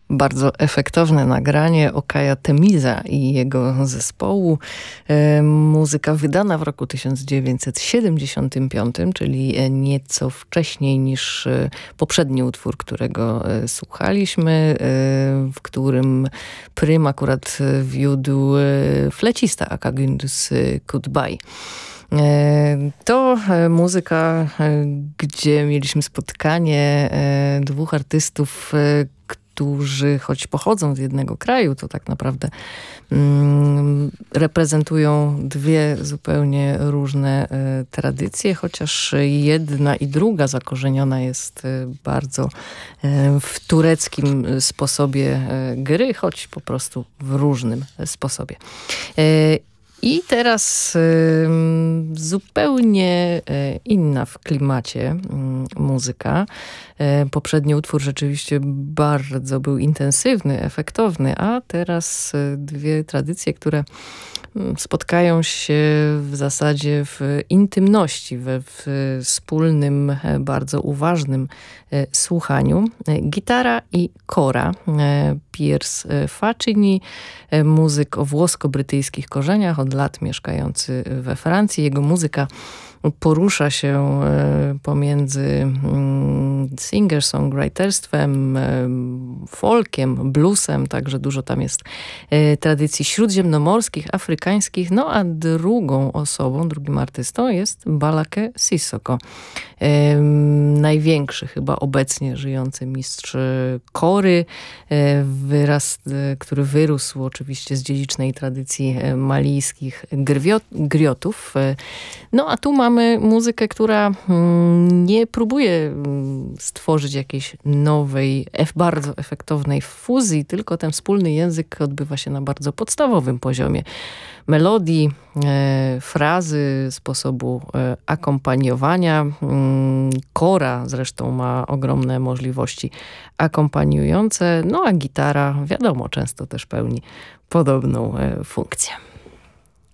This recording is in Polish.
Bardzo efektowne nagranie Okaja Temiza i jego zespołu. Muzyka wydana w roku 1975, czyli nieco wcześniej niż poprzedni utwór, którego słuchaliśmy, w którym prym akurat wiódł flecista Aka Gündüz Kutbay. To muzyka, gdzie mieliśmy spotkanie dwóch artystów, którzy choć pochodzą z jednego kraju, to tak naprawdę reprezentują dwie zupełnie różne tradycje, chociaż jedna i druga zakorzeniona jest bardzo w tureckim sposobie gry, choć po prostu w różnym sposobie. I teraz zupełnie inna w klimacie muzyka. Poprzedni utwór rzeczywiście bardzo był intensywny, efektowny, a teraz dwie tradycje, które spotkają się w zasadzie w intymności, we wspólnym, bardzo uważnym słuchaniu. Gitara i kora. Piers Faccini, muzyk o włosko-brytyjskich korzeniach, od lat mieszkający we Francji. Jego muzyka porusza się pomiędzy singer-songwriterstwem, folkiem, bluesem, także dużo tam jest tradycji śródziemnomorskich, afrykańskich, no a drugim artystą jest Balake Sissoko. Największy chyba obecnie żyjący mistrz kory, który wyrósł oczywiście z dziedzicznej tradycji malijskich griotów. No a tu mamy muzykę, która nie próbuje stworzyć jakiejś nowej, bardzo efektownej fuzji, tylko ten wspólny język odbywa się na bardzo podstawowym poziomie melodii, frazy, sposobu akompaniowania. Kora zresztą ma ogromne możliwości akompaniujące, no a gitara, wiadomo, często też pełni podobną funkcję.